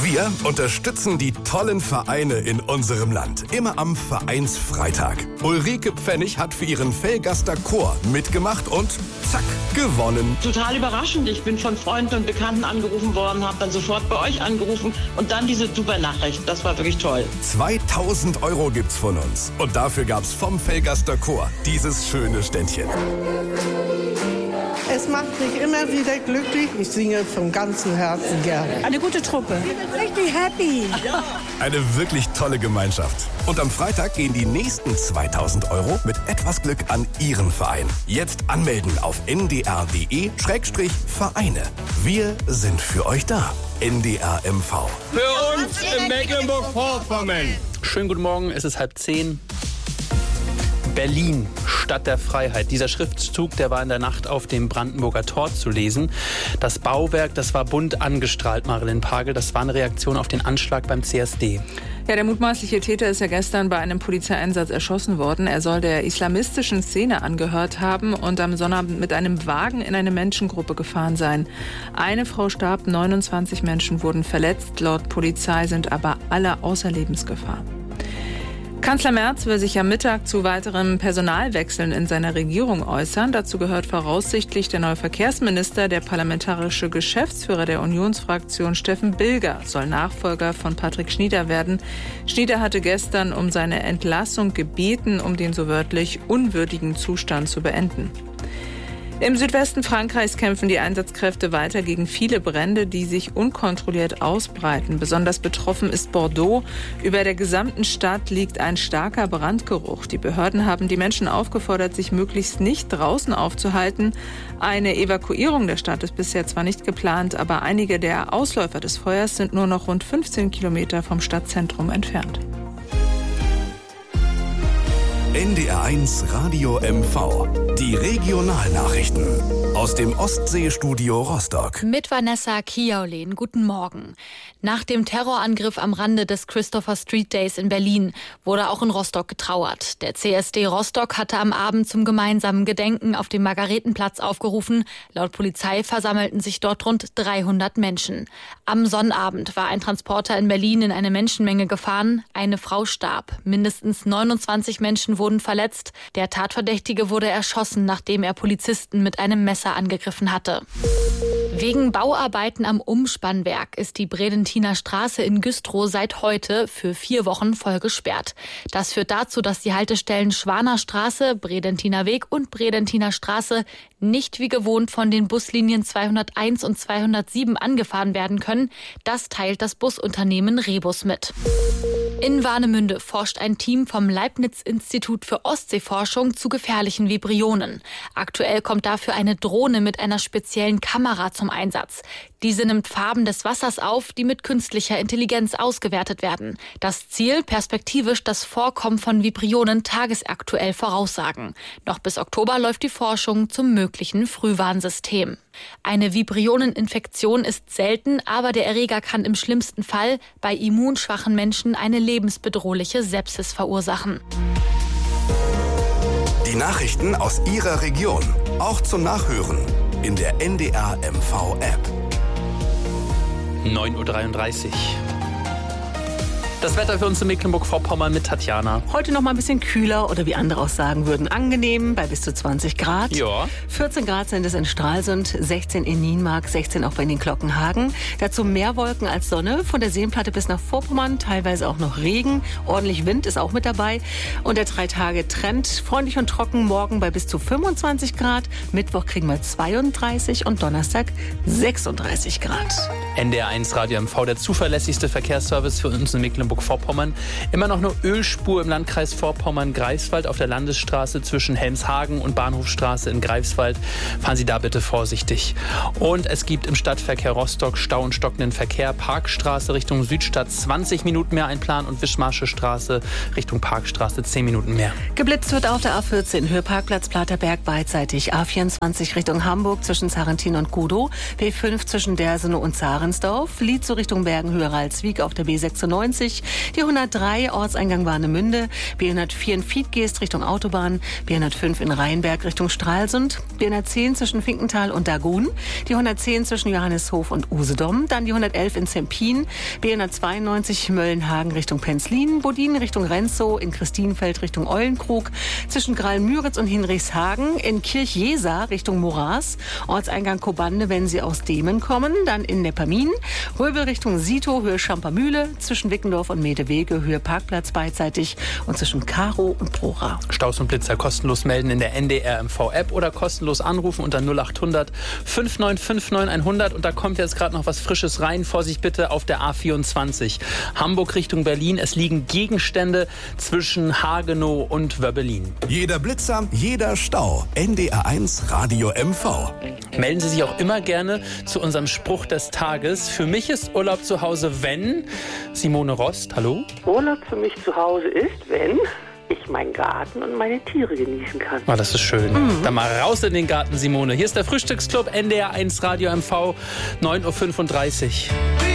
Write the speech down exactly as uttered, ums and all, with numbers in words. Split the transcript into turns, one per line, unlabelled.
Wir unterstützen die tollen Vereine in unserem Land. Immer am Vereinsfreitag. Ulrike Pfennig hat für ihren Velgaster Chor mitgemacht und zack, gewonnen.
Total überraschend. Ich bin von Freunden und Bekannten angerufen worden, habe dann sofort bei euch angerufen und dann diese super Nachricht. Das war wirklich toll.
zweitausend Euro gibt's von uns. Und dafür gab's vom Velgaster Chor dieses schöne Ständchen.
Es macht mich immer wieder glücklich. Ich singe von ganzem Herzen gerne.
Eine gute Truppe.
Richtig happy.
Ja. Eine wirklich tolle Gemeinschaft. Und am Freitag gehen die nächsten zweitausend Euro mit etwas Glück an Ihren Verein. Jetzt anmelden auf n d r punkt d e Schrägstrich Vereine. Wir sind für euch da. N D R M V.
Für uns in Mecklenburg-Vorpommern.
Schönen guten Morgen, es ist halb zehn. Berlin, Stadt der Freiheit. Dieser Schriftzug, der war in der Nacht auf dem Brandenburger Tor zu lesen. Das Bauwerk, das war bunt angestrahlt, Marilyn Pagel. Das war eine Reaktion auf den Anschlag beim C S D.
Ja, der mutmaßliche Täter ist ja gestern bei einem Polizeieinsatz erschossen worden. Er soll der islamistischen Szene angehört haben und am Sonnabend mit einem Wagen in eine Menschengruppe gefahren sein. Eine Frau starb, neunundzwanzig Menschen wurden verletzt. Laut Polizei sind aber alle außer Lebensgefahr. Kanzler Merz will sich am Mittag zu weiteren Personalwechseln in seiner Regierung äußern. Dazu gehört voraussichtlich der neue Verkehrsminister. Der parlamentarische Geschäftsführer der Unionsfraktion Steffen Bilger soll Nachfolger von Patrick Schnieder werden. Schnieder hatte gestern um seine Entlassung gebeten, um den so wörtlich unwürdigen Zustand zu beenden. Im Südwesten Frankreichs kämpfen die Einsatzkräfte weiter gegen viele Brände, die sich unkontrolliert ausbreiten. Besonders betroffen ist Bordeaux. Über der gesamten Stadt liegt ein starker Brandgeruch. Die Behörden haben die Menschen aufgefordert, sich möglichst nicht draußen aufzuhalten. Eine Evakuierung der Stadt ist bisher zwar nicht geplant, aber einige der Ausläufer des Feuers sind nur noch rund fünfzehn Kilometer vom Stadtzentrum entfernt.
N D R eins Radio M V. Die Regionalnachrichten aus dem Ostseestudio Rostock.
Mit Vanessa Kiaulin. Guten Morgen. Nach dem Terrorangriff am Rande des Christopher Street Days in Berlin wurde auch in Rostock getrauert. Der C S D Rostock hatte am Abend zum gemeinsamen Gedenken auf dem Margaretenplatz aufgerufen. Laut Polizei versammelten sich dort rund dreihundert Menschen. Am Sonnabend war ein Transporter in Berlin in eine Menschenmenge gefahren. Eine Frau starb. Mindestens neunundzwanzig Menschen wurden verletzt. Der Tatverdächtige wurde erschossen, nachdem er Polizisten mit einem Messer angegriffen hatte. Wegen Bauarbeiten am Umspannwerk ist die Bredentiner Straße in Güstrow seit heute für vier Wochen voll gesperrt. Das führt dazu, dass die Haltestellen Schwaner Straße, Bredentiner Weg und Bredentiner Straße nicht wie gewohnt von den Buslinien zweihunderteins und zweihundertsieben angefahren werden können. Das teilt das Busunternehmen Rebus mit. In Warnemünde forscht ein Team vom Leibniz-Institut für Ostseeforschung zu gefährlichen Vibrionen. Aktuell kommt dafür eine Drohne mit einer speziellen Kamera zum Einsatz. Diese nimmt Farben des Wassers auf, die mit künstlicher Intelligenz ausgewertet werden. Das Ziel, perspektivisch das Vorkommen von Vibrionen tagesaktuell voraussagen. Noch bis Oktober läuft die Forschung zum möglichen Frühwarnsystem. Eine Vibrioneninfektion ist selten, aber der Erreger kann im schlimmsten Fall bei immunschwachen Menschen eine lebensbedrohliche Sepsis verursachen.
Die Nachrichten aus Ihrer Region, auch zum Nachhören in der N D R M V-App.
neun Uhr dreiunddreißig. Das Wetter für uns in Mecklenburg-Vorpommern mit Tatjana.
Heute noch mal ein bisschen kühler oder wie andere auch sagen würden, angenehm bei bis zu zwanzig Grad.
Ja.
vierzehn Grad sind es in Stralsund, sechzehn in Nienmark, sechzehn auch bei den Glockenhagen. Dazu mehr Wolken als Sonne. Von der Seenplatte bis nach Vorpommern, teilweise auch noch Regen. Ordentlich Wind ist auch mit dabei. Und der Drei-Tage-Trend, freundlich und trocken, morgen bei bis zu fünfundzwanzig Grad. Mittwoch kriegen wir zweiunddreißig und Donnerstag sechsunddreißig Grad.
N D R eins Radio M V, der zuverlässigste Verkehrsservice für uns in Mecklenburg-Vorpommern. Immer noch eine Ölspur im Landkreis Vorpommern-Greifswald auf der Landesstraße zwischen Helmshagen und Bahnhofstraße in Greifswald. Fahren Sie da bitte vorsichtig. Und es gibt im Stadtverkehr Rostock Stau und stockenden Verkehr. Parkstraße Richtung Südstadt zwanzig Minuten mehr einplanen und Wischmarsche Straße Richtung Parkstraße zehn Minuten mehr.
Geblitzt wird auf der A vierzehn, Höhe Parkplatz Platerberg beidseitig. A vierundzwanzig Richtung Hamburg zwischen Zarentin und Gudow. B fünf zwischen Dersenow und Zarensdorf. Lietzow Richtung Bergen, Höhe Ralswiek auf der B sechsundneunzig. hundertvierundvierzig, die hundertdrei Ortseingang Warnemünde, B hundertvier in Fiedgeest Richtung Autobahn, B hundertfünf in Rheinberg Richtung Stralsund, B hundertzehn zwischen Finkenthal und Dagun, die hundertzehn zwischen Johanneshof und Usedom, dann die hundertelf in Zempin, B hundertzweiundneunzig Möllenhagen Richtung Penzlin, Bodin Richtung Renzow, in Christinenfeld Richtung Eulenkrug, zwischen Graal-Müritz und Hinrichshagen, in Kirch-Jeser Richtung Moraß, Ortseingang Kobande, wenn Sie aus Demen kommen, dann in Neppermin, Röbel Richtung Sito, Höhe Schampermühle, zwischen Wickendorf und Medewege, Höhe Parkplatz beidseitig und zwischen Karow und Prora.
Staus und Blitzer kostenlos melden in der N D R M V-App oder kostenlos anrufen unter null acht hundert fünf neun fünf neun hundert. Und da kommt jetzt gerade noch was Frisches rein. Vorsicht bitte auf der A vierundzwanzig. Hamburg Richtung Berlin. Es liegen Gegenstände zwischen Hagenow und Wöbbelin.
Jeder Blitzer, jeder Stau. N D R eins Radio M V.
Melden Sie sich auch immer gerne zu unserem Spruch des Tages. Für mich ist Urlaub zu Hause, wenn... Simone Rost, hallo?
Urlaub für mich zu Hause ist, wenn ich meinen Garten und meine Tiere genießen kann.
Oh, das ist schön. Mhm. Dann mal raus in den Garten, Simone. Hier ist der Frühstücksclub N D R eins Radio M V, neun Uhr fünfunddreißig.